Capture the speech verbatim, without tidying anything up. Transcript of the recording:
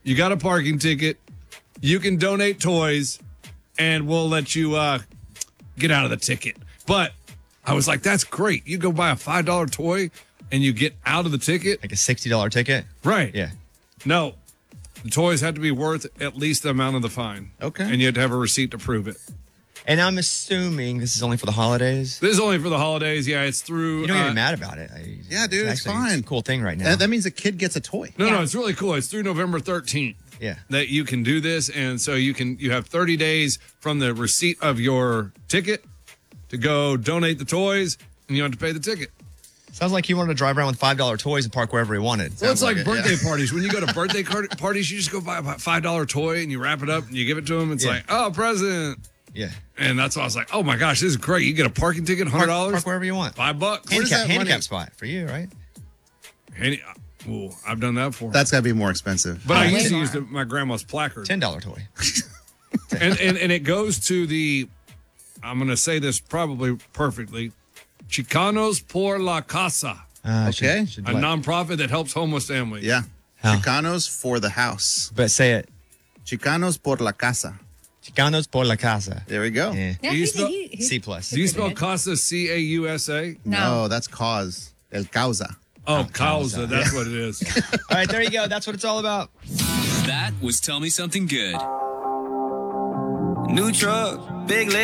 You got a parking ticket. You can donate toys, and we'll let you uh, get out of the ticket. But I was like, that's great. You go buy a five dollar toy, and you get out of the ticket. Like a sixty dollar ticket? Right. Yeah. No. The toys had to be worth at least the amount of the fine. Okay. And you had to have a receipt to prove it. And I'm assuming this is only for the holidays. This is only for the holidays. Yeah, it's through. You don't uh, get mad about it. I, Yeah, dude, it's actually- fine. a cool thing right now. That, that means a kid gets a toy. No, Yeah. no, it's really cool. It's through November thirteenth. Yeah. That you can do this, and so you can you have thirty days from the receipt of your ticket to go donate the toys, and you don't have to pay the ticket. Sounds like he wanted to drive around with five dollar toys and park wherever he wanted. Well, it's like, like it, birthday yeah. parties. When you go to birthday card- parties, you just go buy a five dollar toy and you wrap it up and you give it to them. It's Yeah. like, oh, present. Yeah. And that's why I was like, oh my gosh, this is great. You get a parking ticket, one hundred Park, dollars, park wherever you want. five bucks. Where does Handicap, that handicap money- spot for you, right? Any, ooh, I've done that before. That's got to be more expensive. but I Oh, used way to more. use the, my grandma's placard. ten dollar toy. and, and and it goes to the, I'm going to say this probably perfectly, Chicanos por la Casa, Uh, Okay. Should, should a let- nonprofit that helps homeless families. Yeah. Huh. Chicanos for the house. but say it. Chicanos por la casa. Chicanos por la casa. There we go. Yeah. Yeah, Do you he- spell- he- he- C plus. Do you spell Good. Casa C A U S A? No. that's cause. El causa. Oh, Oh, causa. causa. That's what it is. All right, there you go. That's what it's all about. That was Tell Me Something Good. New truck, big leg.